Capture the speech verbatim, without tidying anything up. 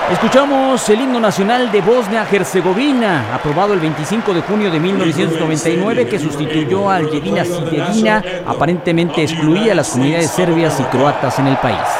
Escuchamos el himno nacional de Bosnia-Herzegovina, aprobado el veinticinco de junio de mil novecientos noventa y nueve, que sustituyó al Jedina Sidedina, aparentemente excluía a las comunidades serbias y croatas en el país.